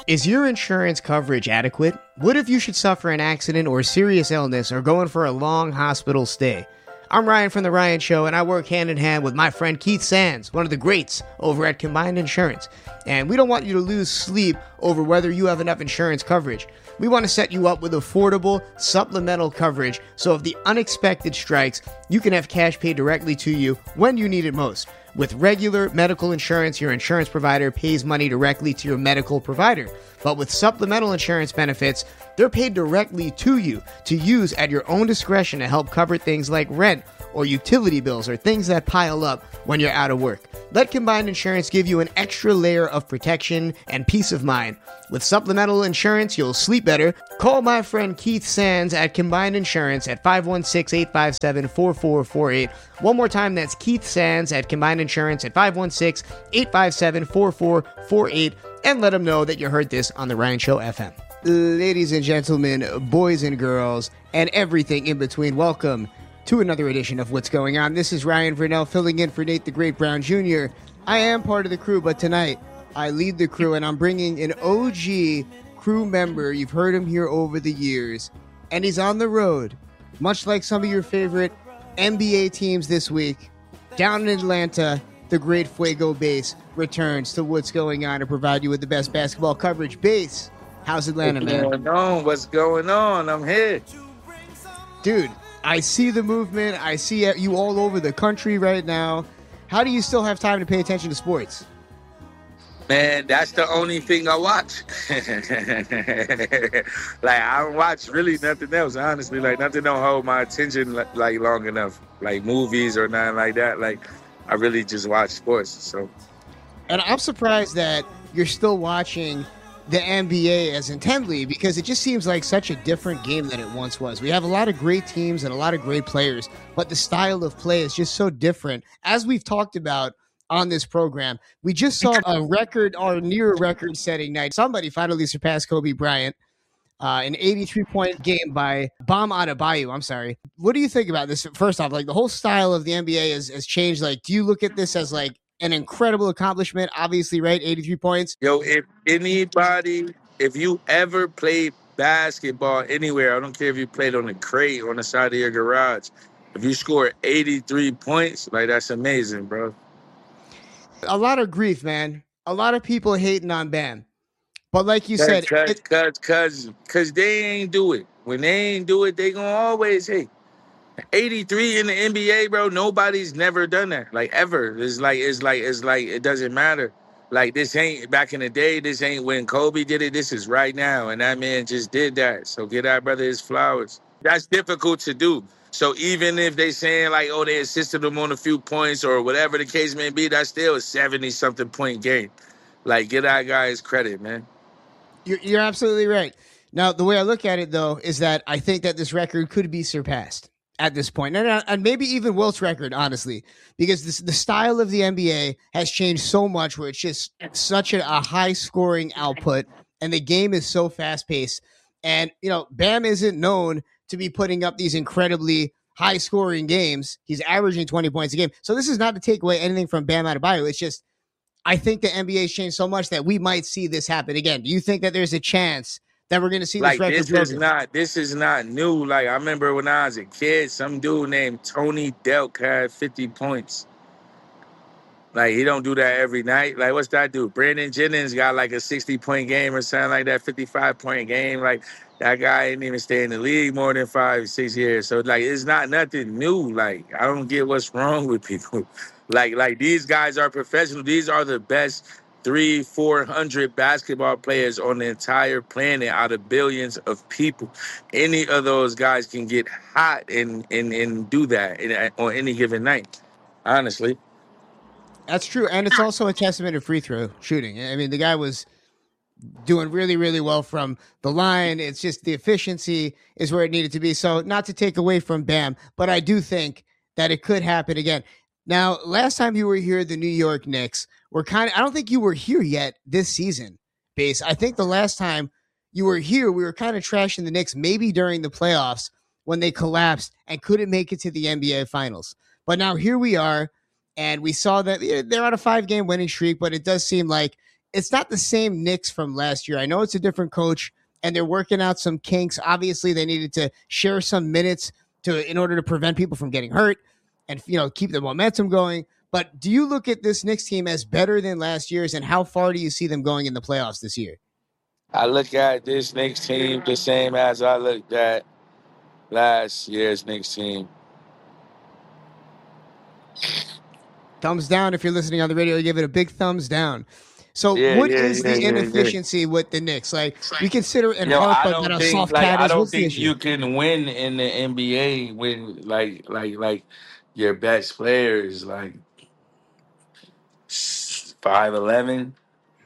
Is your insurance coverage adequate? What if you should suffer an accident or serious illness or going for a long hospital stay? I'm Ryan from The Ryan Show, and I work hand in hand with my friend Keith Sands, one of the greats over at Combined Insurance. And we don't want you to lose sleep over whether you have enough insurance coverage. We want to set you up with affordable supplemental coverage, so if the unexpected strikes, you can have cash paid directly to you when you need it most. With regular medical insurance, your insurance provider pays money directly to your medical provider. But with supplemental insurance benefits, they're paid directly to you to use at your own discretion to help cover things like rent or utility bills or things that pile up when you're out of work. Let Combined Insurance give you an extra layer of protection and peace of mind. With supplemental insurance, you'll sleep better. Call my friend Keith Sands at Combined Insurance at 516-857-4448. One more time, that's Keith Sands at Combined Insurance at 516-857-4448. And let them know that you heard this on The Ryan Show FM. Ladies and gentlemen, boys and girls, and everything in between, welcome to another edition of What's Going On. This is Ryan Vernell filling in for Nate the Great Brown Jr. I am part of the crew, but tonight I lead the crew, and I'm bringing an OG crew member. You've heard him here over the years, and he's on the road, much like some of your favorite NBA teams this week. Down in Atlanta, the great Fuego Base returns to What's Going On to provide you with the best basketball coverage. Base, how's Atlanta, man? What's going on? I'm here. Dude, I see the movement. I see you all over the country right now. How do you still have time to pay attention to sports? Man, that's the only thing I watch. Like, I don't watch really nothing else, honestly. Like, nothing don't hold my attention, like, long enough. Like, movies or nothing like that. Like, I really just watch sports, so. And I'm surprised that you're still watching the NBA as intently, because it just seems like such a different game than it once was. We have a lot of great teams and a lot of great players, but the style of play is just so different. As we've talked about on this program, we just saw a record or near record-setting night. Somebody finally surpassed Kobe Bryant. An 83-point game by Bam Adebayo. I'm sorry. What do you think about this? First off, like, the whole style of the NBA has changed. Like, do you look at this as like an incredible accomplishment? Obviously, right? 83 points. Yo, if you ever played basketball anywhere, I don't care if you played on the crate, on the side of your garage, if you score 83 points, like, that's amazing, bro. A lot of grief, man. A lot of people hating on Bam. But like you said, because they ain't do it. When they ain't do it, they gonna always hate. 83 in the NBA, bro. Nobody's never done that, like, ever. It's like it doesn't matter. Like, this ain't back in the day. This ain't when Kobe did it. This is right now, and that man just did that. So get our brother his flowers. That's difficult to do. So even if they saying like, oh, they assisted him on a few points or whatever the case may be, that's still a 70-something point game. Like, get our guy his credit, man. You're absolutely right. Now, the way I look at it, though, is that I think that this record could be surpassed at this point. And maybe even Wilt's record, honestly, because the style of the NBA has changed so much where it's just such a high-scoring output, and the game is so fast-paced. And, you know, Bam isn't known to be putting up these incredibly high-scoring games. He's averaging 20 points a game. So this is not to take away anything from Bam Adebayo. It's just, I think the NBA has changed so much that we might see this happen again. Do you think that there's a chance that we're going to see this record? This is not new. Like, I remember when I was a kid, some dude named Tony Delk had 50 points. Like, he don't do that every night. Like, what's that dude? Brandon Jennings got like a 60-point game or something like that, 55-point game. Like, that guy didn't even stay in the league more than 5-6 years. So, like, it's not nothing new. Like, I don't get what's wrong with people. Like these guys are professional. These are the best 300-400 basketball players on the entire planet out of billions of people. Any of those guys can get hot and do that on any given night, honestly. That's true. And it's also a testament to free throw shooting. I mean, the guy was doing really, really well from the line. It's just the efficiency is where it needed to be. So not to take away from Bam, but I do think that it could happen again. Now, last time you were here, the New York Knicks were I don't think you were here yet this season, Base. I think the last time you were here, we were kind of trashing the Knicks, maybe during the playoffs when they collapsed and couldn't make it to the NBA Finals. But now here we are, and we saw that they're on a 5-game winning streak, but it does seem like it's not the same Knicks from last year. I know it's a different coach, and they're working out some kinks. Obviously, they needed to share some minutes in order to prevent people from getting hurt and keep the momentum going. But do you look at this Knicks team as better than last year's, and how far do you see them going in the playoffs this year? I look at this Knicks team the same as I looked at last year's Knicks team. Thumbs down if you're listening on the radio. You give it a big thumbs down. So Yeah, what yeah, is yeah, the yeah, yeah. inefficiency with the Knicks? Like, we consider it Yo, Harp, I but that don't a think soft like cat I is. don't What's the think issue? you can win in the NBA when like your best players like 5'11"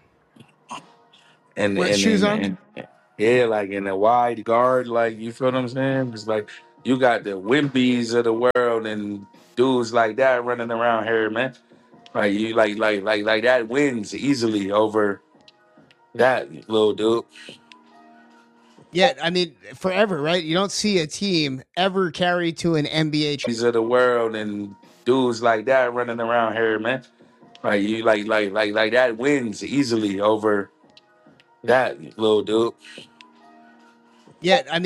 and With and shoes and, on? and yeah, like in a wide guard, like you feel what I'm saying? It's like you got the Wimbies of the world and dudes like that running around here, man. Like you like that wins easily over that little dude. Yeah, I mean, forever, right? You don't see a team ever carry to an NBA. These of the world and dudes like that running around here, man. Like you like that wins easily over that little dude. Yeah, I mean.